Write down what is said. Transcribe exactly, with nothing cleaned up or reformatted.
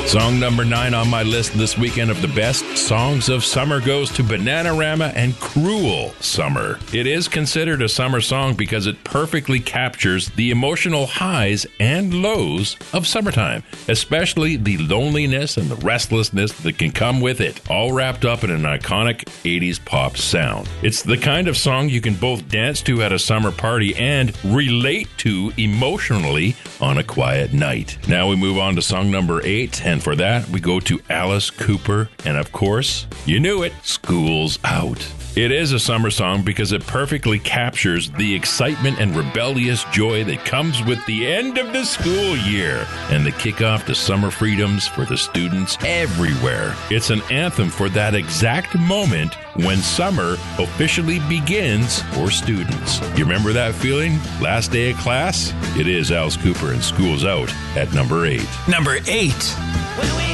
Song number nine on my list this weekend of the best songs of summer goes to Bananarama and Cruel Summer. It is considered a summer song because it perfectly captures the emotional highs and lows of summertime, especially the loneliness and the restlessness that can come with it, all wrapped up in an iconic eighties pop sound. It's the kind of song you can both dance to at a summer party and relate to emotionally on a quiet night. Now we move on to song number eight, and for that, we go to Alice Cooper, and of course, you knew it, School's Out. It is a summer song because it perfectly captures the excitement and rebellious joy that comes with the end of the school year and the kickoff to summer freedoms for the students everywhere. It's an anthem for that exact moment when summer officially begins for students. You remember that feeling? Last day of class? It is Alice Cooper and School's Out at number eight. Number eight. When we